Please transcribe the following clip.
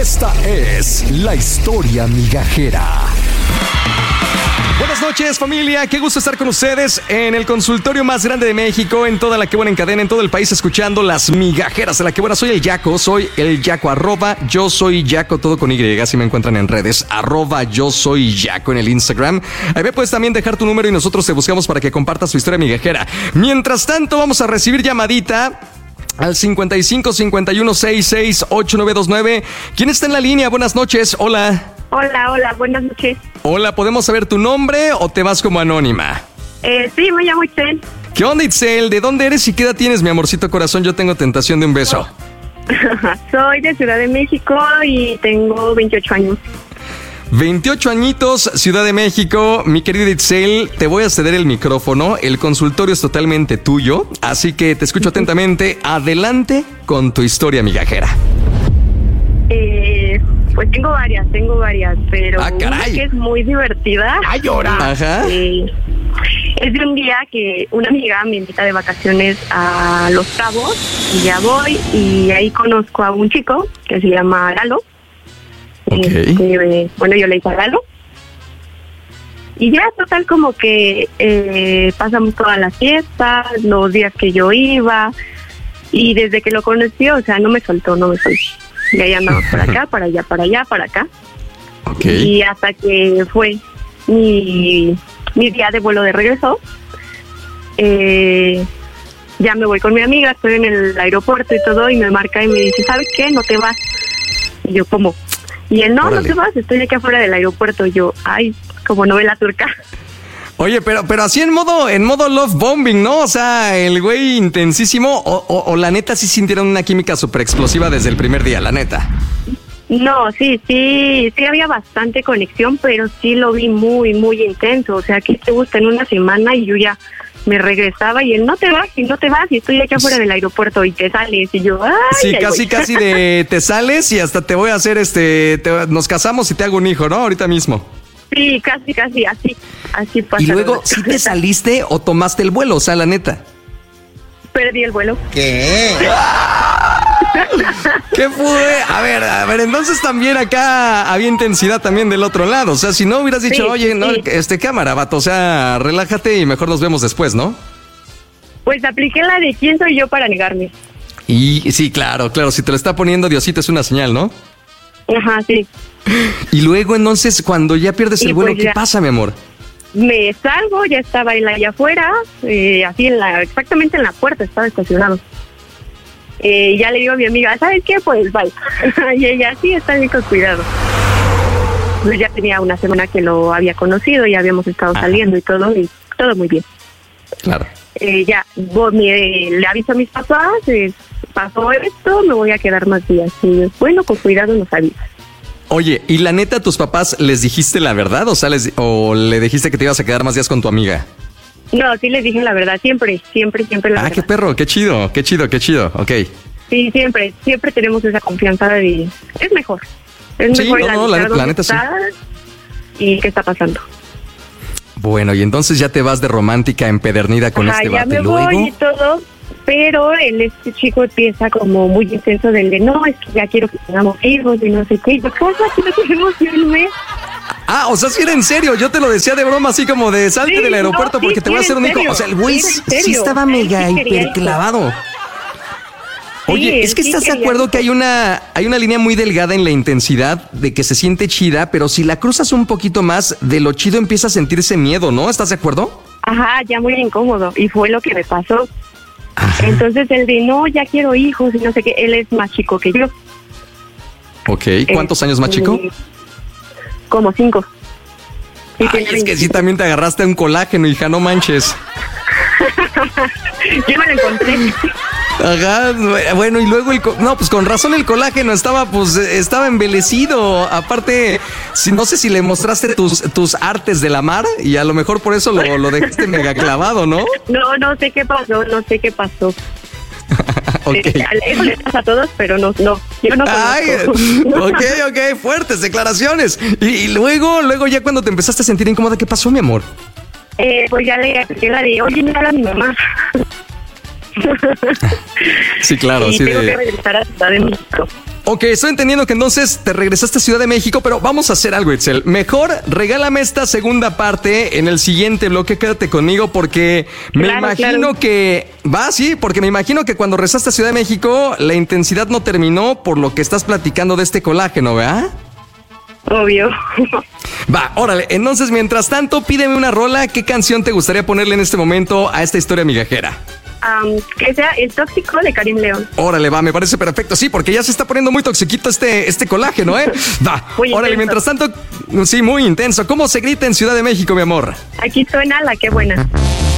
Esta es la historia migajera. Buenas noches, familia, qué gusto estar con ustedes en el consultorio más grande de México, en toda la que buena en cadena, en todo el país, escuchando las migajeras de la que buena. Soy el Yaco, yo soy Yaco, todo con Y, si me encuentran en redes, yo soy Yaco en el Instagram. Ahí me puedes también dejar tu número y nosotros te buscamos para que compartas tu historia migajera. Mientras tanto, vamos a recibir llamadita al 55 51 66 8929. ¿Quién está en la línea? Buenas noches, hola. Hola, buenas noches. Hola, ¿podemos saber tu nombre o te vas como anónima? Sí, me llamo Itzel. ¿Qué onda, Itzel? ¿De dónde eres y qué edad tienes, mi amorcito corazón? Yo tengo tentación de un beso. Soy de Ciudad de México y tengo 28 años. 28 añitos, Ciudad de México. Mi querida Itzel, te voy a ceder el micrófono. El consultorio es totalmente tuyo, así que te escucho atentamente. Adelante con tu historia migajera. Pues tengo varias, pero una que es muy divertida. ¡Ay, llora! Ajá. Es de un día que una amiga me invita de vacaciones a Los Cabos y ya voy y ahí conozco a un chico que se llama Lalo. Okay. Bueno, yo le dije a Lalo. Y ya total como que pasamos todas las fiestas, los días que yo iba y desde que lo conocí, o sea, no me soltó. Y ahí andamos por acá, para allá, para acá. Okay. Y hasta que fue mi día de vuelo de regreso, ya me voy con mi amiga, estoy en el aeropuerto y todo, y me marca y me dice, ¿sabes qué? No te vas. Y yo, ¿cómo? Y él, no te vas, estoy aquí afuera del aeropuerto. Y yo, ay, como novela turca. Oye, pero así en modo love bombing, ¿no? O sea, el güey intensísimo, o la neta sí sintieron una química súper explosiva desde el primer día, la neta. No, sí había bastante conexión, pero sí lo vi muy, muy intenso. O sea, ¿qué te gusta? En una semana y yo ya me regresaba y él, no te vas, y estoy aquí afuera del aeropuerto y te sales. Y yo, ay. Sí, casi de te sales y hasta te voy a hacer nos casamos y te hago un hijo, ¿no? Ahorita mismo. Sí, casi, así pasa. Y luego, ¿sí te saliste o tomaste el vuelo? O sea, la neta. Perdí el vuelo. ¿Qué? ¿Qué pude? A ver, entonces también acá había intensidad también del otro lado. O sea, si no hubieras dicho, oye, no, cámara, vato, o sea, relájate y mejor nos vemos después, ¿no? Pues apliqué la de quién soy yo para negarme. Y sí, claro, si te lo está poniendo Diosito es una señal, ¿no? Ajá, sí. Y luego entonces, cuando ya pierdes el vuelo, pues ¿qué pasa, mi amor? Me salgo, ya estaba él allá afuera, así exactamente en la puerta estaba estacionado. Ya le digo a mi amiga, ¿sabes qué? Pues bye. Y ella, sí, está bien, con cuidado. Pues ya tenía una semana que lo había conocido, ya habíamos estado saliendo y todo muy bien. Claro. Ya le aviso a mis papás, pasó esto, me voy a quedar más días. Y yo, bueno, con cuidado nos avisas. Oye, ¿y la neta a tus papás les dijiste la verdad? O sea, o le dijiste que te ibas a quedar más días con tu amiga. No, sí les dije la verdad, siempre la verdad. Qué perro, qué chido, ok. Sí, siempre tenemos esa confianza de... Es mejor. Es sí, mejor la neta sí. ¿Y qué está pasando? Bueno, y entonces ya te vas de romántica empedernida con este vato. Ya me voy y todo, pero este chico empieza como muy intenso del de, no, es que ya quiero que tengamos hijos y no sé qué. Y yo, ¿cómo que no tenemos un mes? O sea, si era en serio, yo te lo decía de broma, así como de salte del aeropuerto porque te voy a hacer un hijo. O sea, el güey sí estaba mega hiperclavado. Oye, es que estás de acuerdo que hay una línea muy delgada en la intensidad de que se siente chida, pero si la cruzas un poquito más, de lo chido empieza a sentirse miedo, ¿no? ¿Estás de acuerdo? Ajá, ya muy incómodo, y fue lo que me pasó. Ajá. Entonces él de, no, ya quiero hijos y no sé qué, él es más chico que yo. Ok, ¿cuántos años más chico? Como 5. Es que sí, también te agarraste un colágeno, hija, no manches. Yo me lo encontré. Ajá, bueno, y luego no, pues con razón el colágeno estaba embelecido. Aparte, no sé si le mostraste tus artes de la mar y a lo mejor por eso lo dejaste mega clavado, ¿no? No sé qué pasó. Okay. Eso le pasa a todos, pero no, yo no conozco. Ok, fuertes declaraciones. Y luego ya cuando te empezaste a sentir incómoda, ¿qué pasó, mi amor? Pues ya le apliqué la de, oye, mira a mi mamá. Sí, claro. Y así tengo que regresar a Ciudad de México. Ok, estoy entendiendo que entonces te regresaste a Ciudad de México, pero vamos a hacer algo, Itzel. Mejor regálame esta segunda parte en el siguiente bloque. Quédate conmigo porque me imagino que... porque me imagino que cuando regresaste a Ciudad de México la intensidad no terminó por lo que estás platicando de este colágeno, ¿verdad? Obvio. Órale. Entonces, mientras tanto, pídeme una rola. ¿Qué canción te gustaría ponerle en este momento a esta historia migajera? Que sea El Tóxico de Karim León. Órale, me parece perfecto. Sí, porque ya se está poniendo muy toxiquito este colágeno, ¿eh? Órale, mientras tanto, sí, muy intenso. ¿Cómo se grita en Ciudad de México, mi amor? Aquí suena La Qué Buena.